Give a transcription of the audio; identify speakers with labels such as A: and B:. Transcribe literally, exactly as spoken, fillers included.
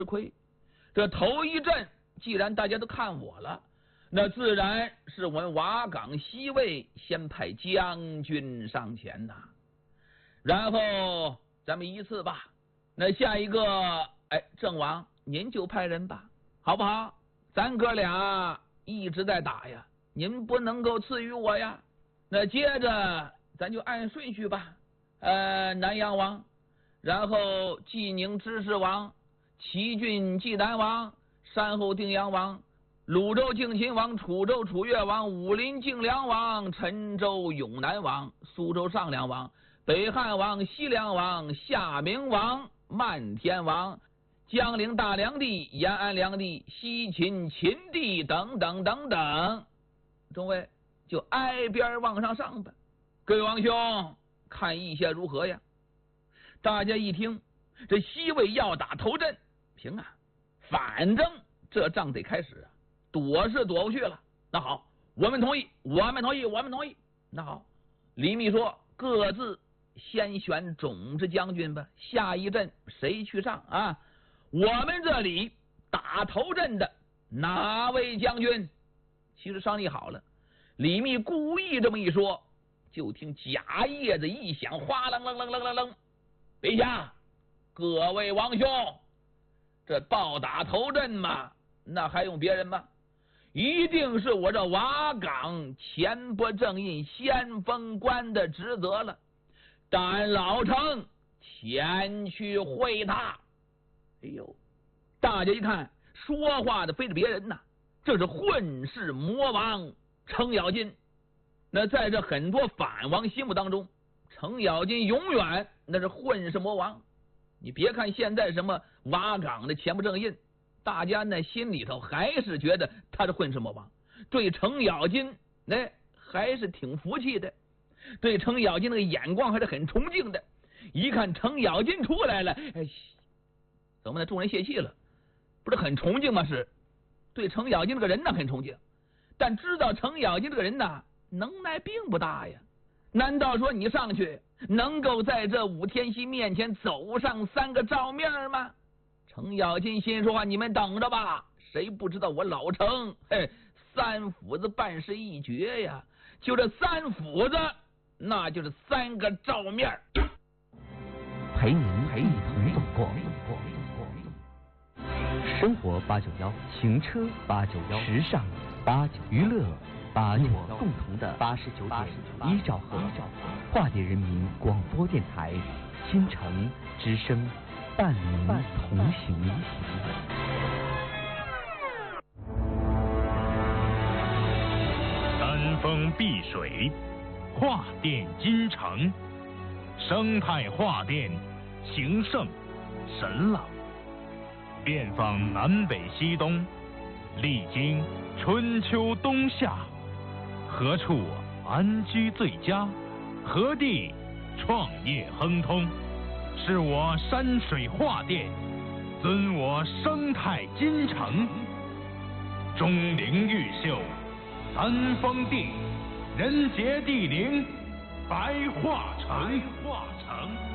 A: 亏。这头一阵既然大家都看我了，那自然是我们瓦岗西魏先派将军上前呐，然后咱们依次吧。那下一个，哎，郑王您就派人吧，好不好？咱哥俩一直在打呀，您不能够赐予我呀。那接着咱就按顺序吧。呃，南阳王，然后济宁知事王，齐郡济南王，山后定阳王，鲁州敬秦王，楚州楚越王，武林敬梁王，陈州永南王，苏州上梁王，北汉王，西凉王，夏明王，漫天王，江陵大梁帝，延安梁帝，西秦秦帝等等等等。众位就挨边往上上吧。各位王兄，看意下如何呀？大家一听，这西魏要打头阵，行啊，反正这仗得开始啊，躲是躲不去了。那好，我们同意，我们同意，我们同意。那好，李密说，各自先选种子将军吧，下一阵谁去上啊？我们这里打头阵的哪位将军？其实商议好了，李密故意这么一说，就听假叶子一响，哗楞楞楞楞楞楞，陛下，各位王兄，这报打头阵嘛，那还用别人吗？一定是我这瓦岗前不正印先锋官的职责了。但老臣前去会他。哎呦，大家一看，说话的非是别人呐，这是混世魔王程咬金。那在这很多反王心目当中，程咬金永远那是混世魔王。你别看现在什么瓦岗的前不正印，大家呢心里头还是觉得他是混世魔王，对程咬金那还是挺服气的，对程咬金那个眼光还是很崇敬的。一看程咬金出来了，哎，怎么呢？众人泄气了，不是很崇敬吗？是对程咬金这个人呢很崇敬，但知道程咬金这个人呢能耐并不大呀。难道说你上去能够在这武天锡面前走上三个照面吗？程咬金心说话，你们等着吧，谁不知道我老程嘿，三斧子办事一绝呀，就这三斧子那就是三个照面。
B: 陪您一同走过生活八九幺，行车八九幺，时尚八九，娱乐八九幺，共同的八十九点一兆赫，化蝶人民广播电台，新城之声，伴您同行。
C: 山峰碧水，画电金城，生态画电，形胜神朗，遍访南北西东，历经春秋冬夏，何处安居最佳？何地创业亨通？是我山水画电，尊我生态金城。钟灵毓秀，三峰地，人杰地灵，白化城。白化城。